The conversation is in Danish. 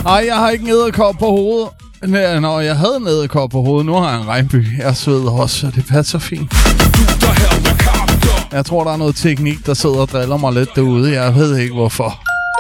Ej, jeg har ikke en edderkop på hovedet. Nå, jeg havde en edderkop på hovedet. Nu har jeg en regnby. Jeg sveder også, og det passer fint. Jeg tror, der er noget teknik, der sidder og driller mig lidt derude. Jeg ved ikke, hvorfor.